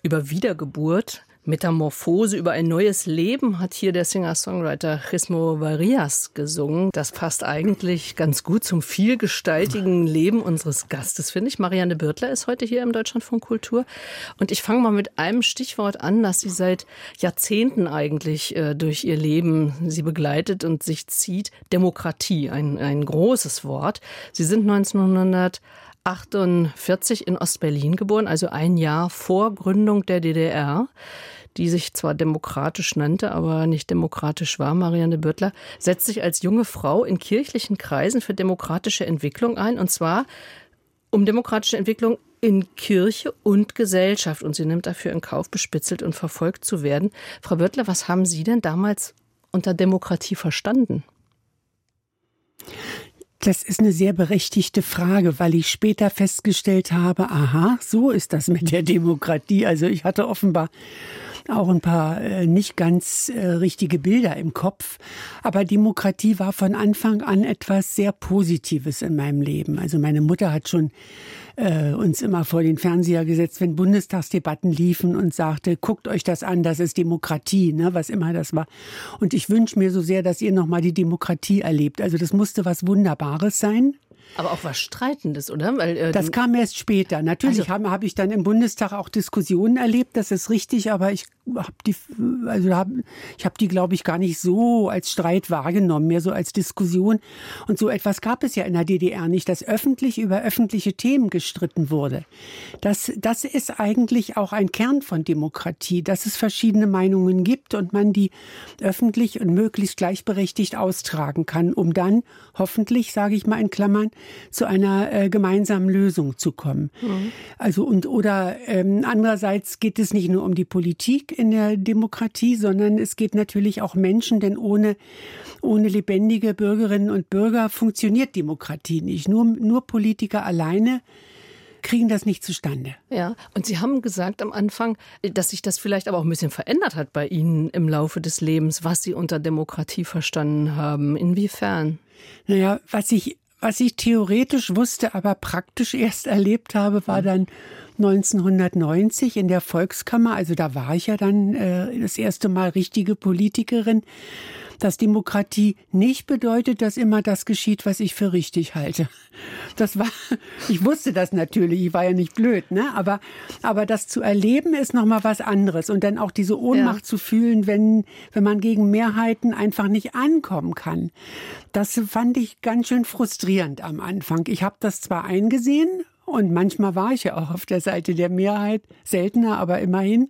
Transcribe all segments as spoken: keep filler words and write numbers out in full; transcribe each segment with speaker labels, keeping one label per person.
Speaker 1: über Wiedergeburt, Metamorphose, über ein neues Leben hat hier der Singer-Songwriter Chismo Varias gesungen. Das passt eigentlich ganz gut zum vielgestaltigen Leben unseres Gastes, finde ich. Marianne Birtler ist heute hier im Deutschlandfunk Kultur. Und ich fange mal mit einem Stichwort an, das sie seit Jahrzehnten eigentlich äh, durch ihr Leben sie begleitet und sich zieht. Demokratie, ein, ein großes Wort. Sie sind neunzehnhundertachtundvierzig in Ostberlin geboren, also ein Jahr vor Gründung der D D R, die sich zwar demokratisch nannte, aber nicht demokratisch war. Marianne Birtler setzt sich als junge Frau in kirchlichen Kreisen für demokratische Entwicklung ein, und zwar um demokratische Entwicklung in Kirche und Gesellschaft. Und sie nimmt dafür in Kauf, bespitzelt und verfolgt zu werden. Frau Birtler, was haben Sie denn damals unter Demokratie verstanden?
Speaker 2: Das ist eine sehr berechtigte Frage, weil ich später festgestellt habe, aha, so ist das mit der Demokratie. Also ich hatte offenbar auch ein paar äh, nicht ganz äh, richtige Bilder im Kopf. Aber Demokratie war von Anfang an etwas sehr Positives in meinem Leben. Also meine Mutter hat schon äh, uns immer vor den Fernseher gesetzt, wenn Bundestagsdebatten liefen, und sagte, guckt euch das an, das ist Demokratie, ne, was immer das war. Und ich wünsche mir so sehr, dass ihr nochmal die Demokratie erlebt. Also das musste was Wunderbares sein.
Speaker 1: Aber auch was Streitendes, oder? Weil, äh,
Speaker 2: das kam erst später. Natürlich also, habe hab ich dann im Bundestag auch Diskussionen erlebt, das ist richtig, aber ich habe die, also hab, ich habe die, glaube ich, gar nicht so als Streit wahrgenommen, mehr so als Diskussion. Und so etwas gab es ja in der D D R nicht, dass öffentlich über öffentliche Themen gestritten wurde. Das, das ist eigentlich auch ein Kern von Demokratie, dass es verschiedene Meinungen gibt und man die öffentlich und möglichst gleichberechtigt austragen kann, um dann hoffentlich, sage ich mal in Klammern, zu einer äh, gemeinsamen Lösung zu kommen. Mhm. Also und oder ähm, andererseits geht es nicht nur um die Politik in der Demokratie, sondern es geht natürlich auch Menschen, denn ohne ohne lebendige Bürgerinnen und Bürger funktioniert Demokratie nicht. Nur nur Politiker alleine kriegen das nicht zustande.
Speaker 1: Ja, und Sie haben gesagt am Anfang, dass sich das vielleicht aber auch ein bisschen verändert hat bei Ihnen im Laufe des Lebens, was Sie unter Demokratie verstanden haben. Inwiefern?
Speaker 2: Naja, was ich Was ich theoretisch wusste, aber praktisch erst erlebt habe, war dann neunzehnhundertneunzig in der Volkskammer. Also da war ich ja dann äh, das erste Mal richtige Politikerin. Dass Demokratie nicht bedeutet, dass immer das geschieht, was ich für richtig halte. Das war, ich wusste das natürlich, ich war ja nicht blöd, ne? Aber, aber das zu erleben ist nochmal was anderes. Und dann auch diese Ohnmacht ja. zu fühlen, wenn, wenn man gegen Mehrheiten einfach nicht ankommen kann. Das fand ich ganz schön frustrierend am Anfang. Ich habe das zwar eingesehen und manchmal war ich ja auch auf der Seite der Mehrheit, seltener, aber immerhin.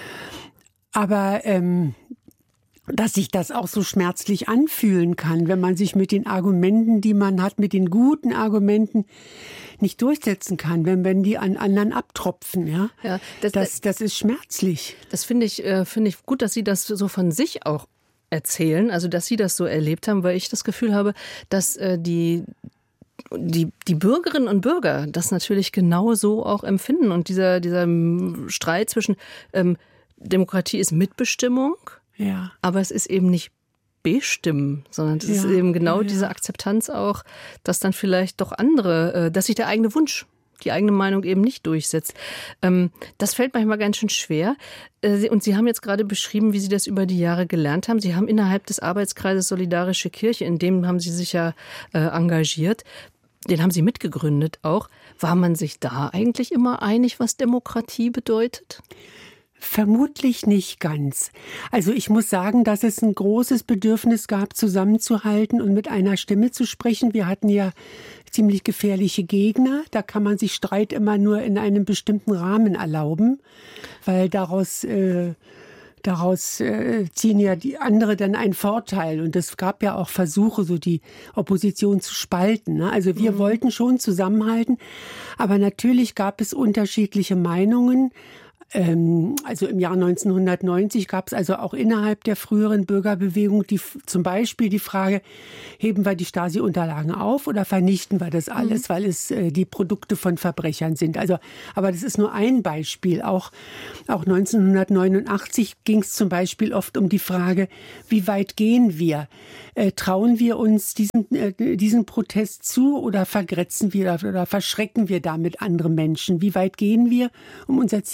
Speaker 2: Aber, ähm, dass sich das auch so schmerzlich anfühlen kann, wenn man sich mit den Argumenten, die man hat, mit den guten Argumenten nicht durchsetzen kann, wenn, wenn die an anderen abtropfen. Ja, ja das, das, das ist schmerzlich.
Speaker 1: Das finde ich, äh, finde ich gut, dass Sie das so von sich auch erzählen, also dass Sie das so erlebt haben, weil ich das Gefühl habe, dass äh, die Die, die Bürgerinnen und Bürger das natürlich genau so auch empfinden. Und dieser, dieser Streit zwischen ähm, Demokratie ist Mitbestimmung, ja. aber es ist eben nicht bestimmen, sondern es ja. ist eben genau ja, ja. diese Akzeptanz auch, dass dann vielleicht doch andere, äh, dass sich der eigene Wunsch, die eigene Meinung eben nicht durchsetzt. Ähm, das fällt manchmal ganz schön schwer. Äh, und Sie haben jetzt gerade beschrieben, wie Sie das über die Jahre gelernt haben. Sie haben innerhalb des Arbeitskreises Solidarische Kirche, in dem haben Sie sich ja äh, engagiert, den haben Sie mitgegründet auch. War man sich da eigentlich immer einig, was Demokratie bedeutet?
Speaker 2: Vermutlich nicht ganz. Also ich muss sagen, dass es ein großes Bedürfnis gab, zusammenzuhalten und mit einer Stimme zu sprechen. Wir hatten ja ziemlich gefährliche Gegner. Da kann man sich Streit immer nur in einem bestimmten Rahmen erlauben, weil daraus... Äh, Daraus äh, ziehen ja die andere dann einen Vorteil. Und es gab ja auch Versuche, so die Opposition zu spalten. Ne? Also wir mhm. wollten schon zusammenhalten. Aber natürlich gab es unterschiedliche Meinungen. Ähm, also im Jahr neunzehnhundertneunzig gab es also auch innerhalb der früheren Bürgerbewegung die, zum Beispiel die Frage, heben wir die Stasi-Unterlagen auf oder vernichten wir das alles, mhm. weil es äh, die Produkte von Verbrechern sind. Also, aber das ist nur ein Beispiel. Auch, auch neunzehnhundertneunundachtzig ging es zum Beispiel oft um die Frage, wie weit gehen wir? Äh, trauen wir uns diesen, äh, diesen Protest zu oder vergrätzen wir oder verschrecken wir damit andere Menschen? Wie weit gehen wir, um unser Ziel zu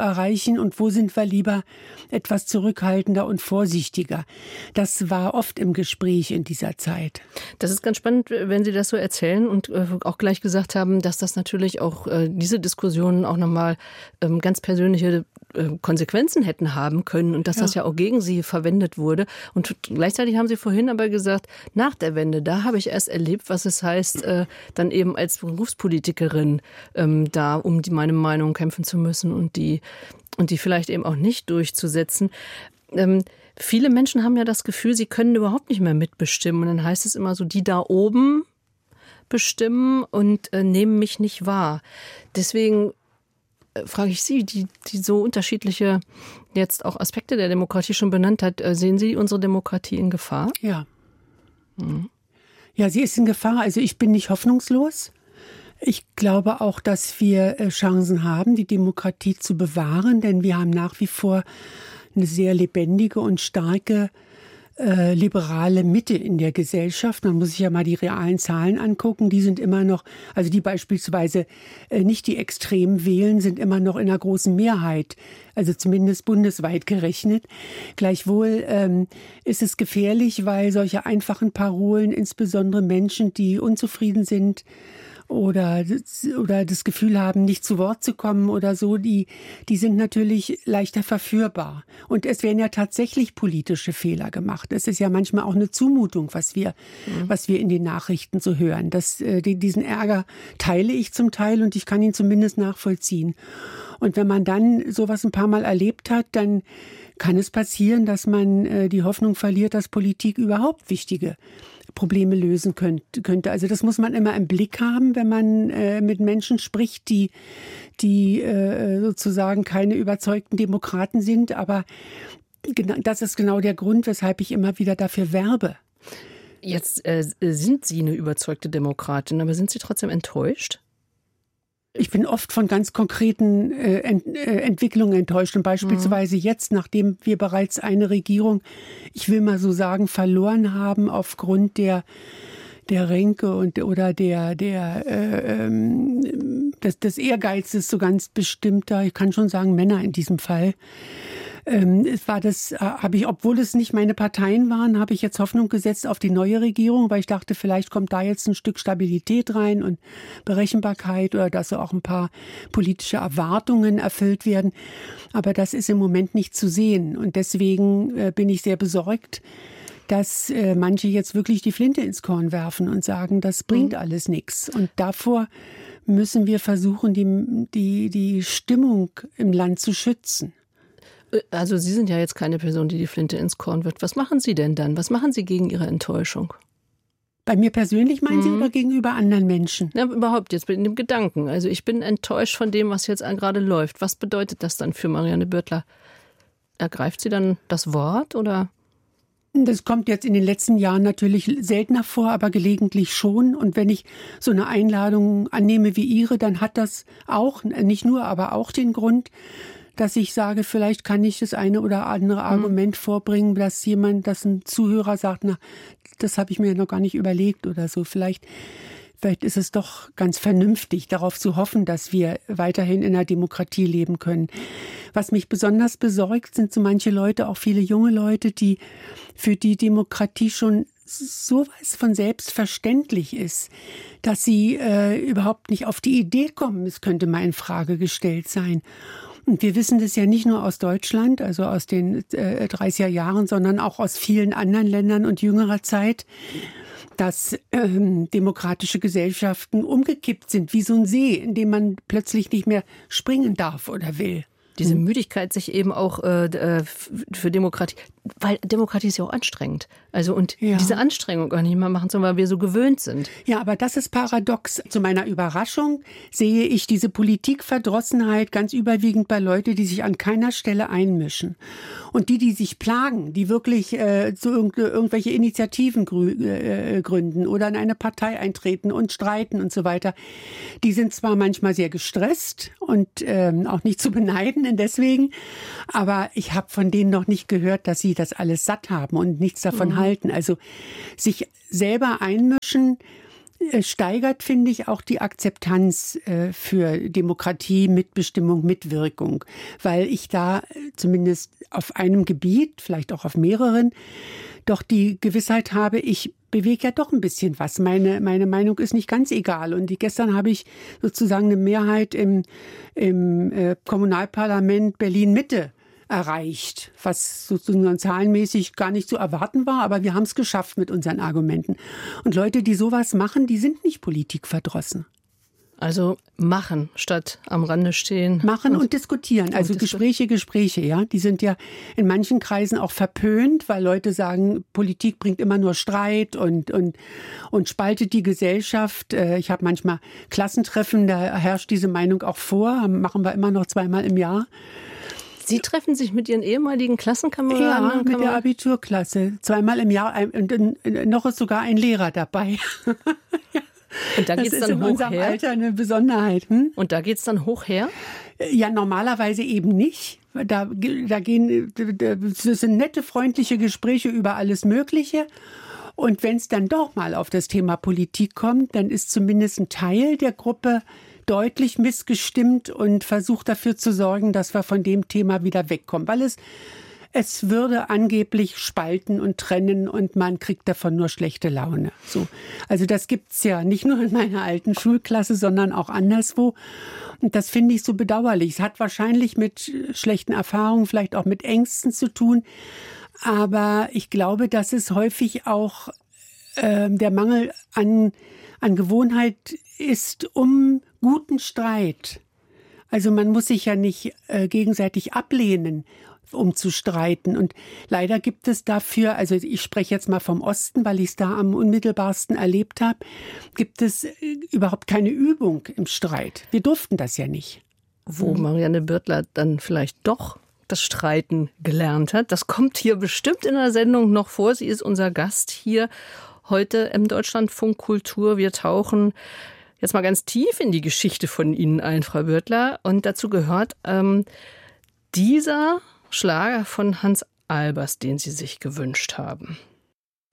Speaker 2: erreichen und wo sind wir lieber etwas zurückhaltender und vorsichtiger. Das war oft im Gespräch in dieser Zeit.
Speaker 1: Das ist ganz spannend, wenn Sie das so erzählen und auch gleich gesagt haben, dass das natürlich auch diese Diskussionen auch nochmal ganz persönliche Konsequenzen hätten haben können und dass ja. das ja auch gegen Sie verwendet wurde. Und gleichzeitig haben Sie vorhin aber gesagt, nach der Wende, da habe ich erst erlebt, was es heißt, äh, dann eben als Berufspolitikerin ähm, da um die, meine Meinung kämpfen zu müssen und die, und die vielleicht eben auch nicht durchzusetzen. Ähm, viele Menschen haben ja das Gefühl, sie können überhaupt nicht mehr mitbestimmen. Und dann heißt es immer so, die da oben bestimmen und äh, nehmen mich nicht wahr. Deswegen frage ich Sie, die, die so unterschiedliche jetzt auch Aspekte der Demokratie schon benannt hat, sehen Sie unsere Demokratie in Gefahr?
Speaker 2: Ja. Hm. Ja, sie ist in Gefahr. Also ich bin nicht hoffnungslos. Ich glaube auch, dass wir Chancen haben, die Demokratie zu bewahren, denn wir haben nach wie vor eine sehr lebendige und starke Äh, liberale Mitte in der Gesellschaft. Man muss sich ja mal die realen Zahlen angucken. Die sind immer noch, also die beispielsweise äh, nicht die extrem wählen, sind immer noch in einer großen Mehrheit, also zumindest bundesweit gerechnet. Gleichwohl ähm, ist es gefährlich, weil solche einfachen Parolen, insbesondere Menschen, die unzufrieden sind, oder, oder das Gefühl haben, nicht zu Wort zu kommen oder so, die, die sind natürlich leichter verführbar. Und es werden ja tatsächlich politische Fehler gemacht. Es ist ja manchmal auch eine Zumutung, was wir, mhm. was wir in den Nachrichten so hören. Das, äh, diesen Ärger teile ich zum Teil und ich kann ihn zumindest nachvollziehen. Und wenn man dann sowas ein paar Mal erlebt hat, dann kann es passieren, dass man äh, die Hoffnung verliert, dass Politik überhaupt wichtige Probleme lösen könnte. Also das muss man immer im Blick haben, wenn man äh, mit Menschen spricht, die, die äh, sozusagen keine überzeugten Demokraten sind. Aber genau, das ist genau der Grund, weshalb ich immer wieder dafür werbe.
Speaker 1: Jetzt äh, sind Sie eine überzeugte Demokratin, aber sind Sie trotzdem enttäuscht?
Speaker 2: Ich bin oft von ganz konkreten äh, Ent, äh, Entwicklungen enttäuscht. Und beispielsweise mhm. jetzt, nachdem wir bereits eine Regierung, ich will mal so sagen, verloren haben aufgrund der der Ränke und oder der der äh, ähm, des, des Ehrgeizes so ganz bestimmter, ich kann schon sagen Männer in diesem Fall. Ähm, es war das, äh, habe ich, obwohl es nicht meine Parteien waren, habe ich jetzt Hoffnung gesetzt auf die neue Regierung, weil ich dachte, vielleicht kommt da jetzt ein Stück Stabilität rein und Berechenbarkeit oder dass so auch ein paar politische Erwartungen erfüllt werden. Aber das ist im Moment nicht zu sehen. Und deswegen äh, bin ich sehr besorgt, dass äh, manche jetzt wirklich die Flinte ins Korn werfen und sagen, das bringt mhm. alles nichts. Und davor müssen wir versuchen, die, die, die Stimmung im Land zu schützen.
Speaker 1: Also Sie sind ja jetzt keine Person, die die Flinte ins Korn wirft. Was machen Sie denn dann? Was machen Sie gegen Ihre Enttäuschung?
Speaker 2: Bei mir persönlich meinen mhm. Sie oder gegenüber anderen Menschen?
Speaker 1: Ja, überhaupt jetzt mit dem Gedanken. Also ich bin enttäuscht von dem, was jetzt gerade läuft. Was bedeutet das dann für Marianne Birtler? Ergreift sie dann das Wort oder?
Speaker 2: Das kommt jetzt in den letzten Jahren natürlich seltener vor, aber gelegentlich schon. Und wenn ich so eine Einladung annehme wie Ihre, dann hat das auch, nicht nur, aber auch den Grund, dass ich sage, vielleicht kann ich das eine oder andere Argument mhm. vorbringen, dass jemand, dass ein Zuhörer sagt, na, das habe ich mir noch gar nicht überlegt oder so. Vielleicht, vielleicht ist es doch ganz vernünftig, darauf zu hoffen, dass wir weiterhin in einer Demokratie leben können. Was mich besonders besorgt, sind so manche Leute, auch viele junge Leute, die für die Demokratie schon sowas von selbstverständlich ist, dass sie äh, überhaupt nicht auf die Idee kommen, es könnte mal in Frage gestellt sein. Und wir wissen das ja nicht nur aus Deutschland, also aus den äh, dreißiger Jahren, sondern auch aus vielen anderen Ländern und jüngerer Zeit, dass ähm, demokratische Gesellschaften umgekippt sind, wie so ein See, in dem man plötzlich nicht mehr springen darf oder will.
Speaker 1: Diese Müdigkeit, sich eben auch äh, für Demokratie, weil Demokratie ist ja auch anstrengend. Also und ja. diese Anstrengung auch nicht mehr machen, sondern weil wir so gewöhnt sind.
Speaker 2: Ja, aber das ist paradox. Zu meiner Überraschung sehe ich diese Politikverdrossenheit ganz überwiegend bei Leuten, die sich an keiner Stelle einmischen. Und die, die sich plagen, die wirklich äh, so irgend, irgendwelche Initiativen grü- äh, gründen oder in eine Partei eintreten und streiten und so weiter, die sind zwar manchmal sehr gestresst und ähm, auch nicht zu beneiden deswegen, aber ich habe von denen noch nicht gehört, dass sie das alles satt haben und nichts davon mhm. halten. Also sich selber einmischen steigert, finde ich, auch die Akzeptanz äh, für Demokratie, Mitbestimmung, Mitwirkung, weil ich da zumindest auf einem Gebiet, vielleicht auch auf mehreren, doch die Gewissheit habe, ich bewege ja doch ein bisschen was. Meine, meine Meinung ist nicht ganz egal. Und die, gestern habe ich sozusagen eine Mehrheit im, im äh, Kommunalparlament Berlin-Mitte erreicht, was sozusagen zahlenmäßig gar nicht zu erwarten war, aber wir haben es geschafft mit unseren Argumenten. Und Leute, die sowas machen, die sind nicht politikverdrossen.
Speaker 1: Also machen statt am Rande stehen.
Speaker 2: Machen und, und diskutieren. Also und Gespräche, Gespräche, ja. Die sind ja in manchen Kreisen auch verpönt, weil Leute sagen, Politik bringt immer nur Streit und, und, und spaltet die Gesellschaft. Ich habe manchmal Klassentreffen, da herrscht diese Meinung auch vor. Machen wir immer noch zweimal im Jahr.
Speaker 1: Sie treffen sich mit Ihren ehemaligen Klassenkameraden?
Speaker 2: Ja, mit der Abiturklasse. Zweimal im Jahr. Und noch ist sogar ein Lehrer dabei. Ja.
Speaker 1: Und da geht's
Speaker 2: das
Speaker 1: dann
Speaker 2: ist in
Speaker 1: hoch
Speaker 2: unserem
Speaker 1: her?
Speaker 2: Alter eine Besonderheit. Hm?
Speaker 1: Und da geht's dann hoch her?
Speaker 2: Ja, normalerweise eben nicht. Da, da gehen, das sind nette, freundliche Gespräche über alles Mögliche. Und wenn es dann doch mal auf das Thema Politik kommt, dann ist zumindest ein Teil der Gruppe deutlich missgestimmt und versucht dafür zu sorgen, dass wir von dem Thema wieder wegkommen. Weil es Es würde angeblich spalten und trennen und man kriegt davon nur schlechte Laune. So. Also das gibt's ja nicht nur in meiner alten Schulklasse, sondern auch anderswo. Und das finde ich so bedauerlich. Es hat wahrscheinlich mit schlechten Erfahrungen, vielleicht auch mit Ängsten zu tun. Aber ich glaube, dass es häufig auch äh, der Mangel an, an Gewohnheit ist, um guten Streit. Also man muss sich ja nicht äh, gegenseitig ablehnen, um zu streiten. Und leider gibt es dafür, also ich spreche jetzt mal vom Osten, weil ich es da am unmittelbarsten erlebt habe, gibt es überhaupt keine Übung im Streit. Wir durften das ja nicht.
Speaker 1: Wo Marianne Birtler dann vielleicht doch das Streiten gelernt hat. Das kommt hier bestimmt in der Sendung noch vor. Sie ist unser Gast hier heute im Deutschlandfunk Kultur. Wir tauchen jetzt mal ganz tief in die Geschichte von Ihnen ein, Frau Birtler. Und dazu gehört ähm, dieser Schlager von Hans Albers, den Sie sich gewünscht haben.